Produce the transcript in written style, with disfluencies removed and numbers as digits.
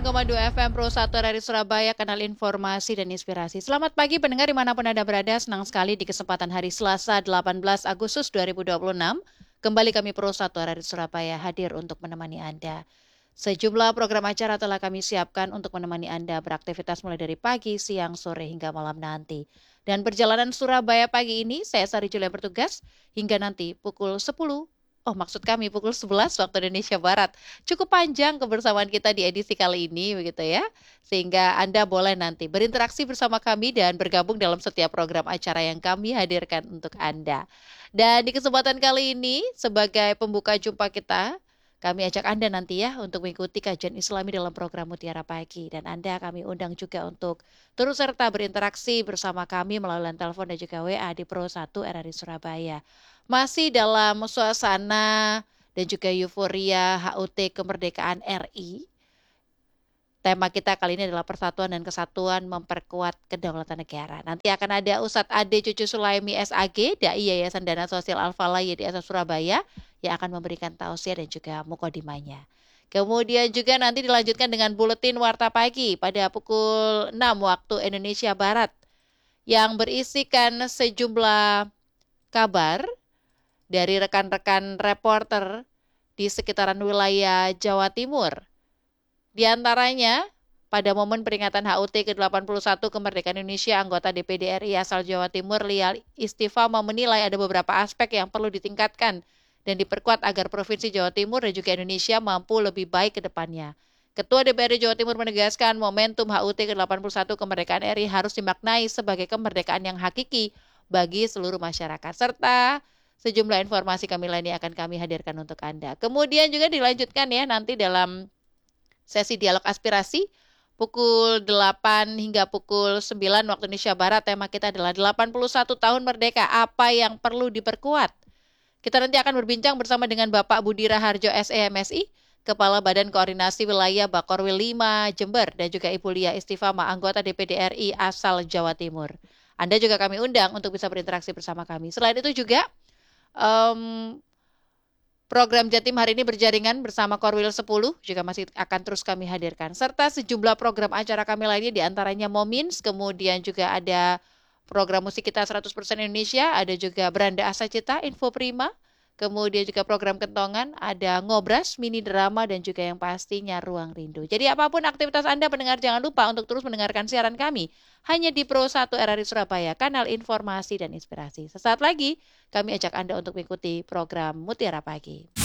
96,2 FM Pro 1 dari Surabaya, kanal informasi dan inspirasi. Selamat pagi pendengar dimanapun Anda berada, senang sekali di kesempatan hari Selasa 18 Agustus 2026. Kembali kami Pro 1 dari Surabaya hadir untuk menemani Anda. Sejumlah program acara telah kami siapkan untuk menemani Anda beraktivitas mulai dari pagi, siang, sore hingga malam nanti. Dan perjalanan Surabaya pagi ini, saya Sari Julia bertugas hingga nanti pukul 10. Maksud kami pukul 11 waktu Indonesia Barat. Cukup panjang kebersamaan kita di edisi kali ini, begitu ya. Sehingga Anda boleh nanti berinteraksi bersama kami dan bergabung dalam setiap program acara yang kami hadirkan untuk Anda. Dan di kesempatan kali ini, sebagai pembuka jumpa kita, kami ajak Anda nanti ya untuk mengikuti kajian Islami dalam program Mutiara Pagi. Dan Anda kami undang juga untuk terus serta berinteraksi bersama kami melalui line telepon dan juga WA di Pro 1 RRI Surabaya. Masih dalam suasana dan juga euforia HUT Kemerdekaan RI. Tema kita kali ini adalah Persatuan dan Kesatuan Memperkuat Kedaulatan Negara. Nanti akan ada Ustadz Ade Cucu Sulaimi SAG, Dai Yayasan Dana Sosial Al-Falah YDS Surabaya, yang akan memberikan tausiah dan juga mukodimanya. Kemudian juga nanti dilanjutkan dengan Buletin Warta Pagi pada pukul 6 waktu Indonesia Barat, yang berisikan sejumlah kabar dari rekan-rekan reporter di sekitaran wilayah Jawa Timur. Di antaranya, pada momen peringatan HUT ke-81 Kemerdekaan Indonesia, anggota DPD RI asal Jawa Timur, Lia Istifama menilai ada beberapa aspek yang perlu ditingkatkan dan diperkuat agar Provinsi Jawa Timur dan juga Indonesia mampu lebih baik ke depannya. Ketua DPRD Jawa Timur menegaskan momentum HUT ke-81 Kemerdekaan RI harus dimaknai sebagai kemerdekaan yang hakiki bagi seluruh masyarakat, serta sejumlah informasi kami lainnya akan kami hadirkan untuk Anda. Kemudian juga dilanjutkan ya nanti dalam sesi dialog aspirasi pukul 8 hingga pukul 9 waktu Indonesia Barat. Tema kita adalah 81 tahun merdeka, apa yang perlu diperkuat. Kita nanti akan berbincang bersama dengan Bapak Budi Raharjo SEMSI, Kepala Badan Koordinasi Wilayah Bakorwil 5 Jember, dan juga Ibu Lia Istifama, anggota DPD RI asal Jawa Timur. Anda juga kami undang untuk bisa berinteraksi bersama kami. Selain itu juga program Jatim hari ini berjaringan bersama Korwil 10 juga masih akan terus kami hadirkan. Serta sejumlah program acara kami lainnya, diantaranya Momins, kemudian juga ada program musik kita 100% Indonesia, ada juga Beranda Asa Cita, Info Prima, kemudian juga program Kentongan, ada Ngobras, mini drama, dan juga yang pastinya Ruang Rindu. Jadi apapun aktivitas Anda pendengar, jangan lupa untuk terus mendengarkan siaran kami hanya di Pro 1 RRI Surabaya, kanal informasi dan inspirasi. Sesaat lagi kami ajak Anda untuk mengikuti program Mutiara Pagi.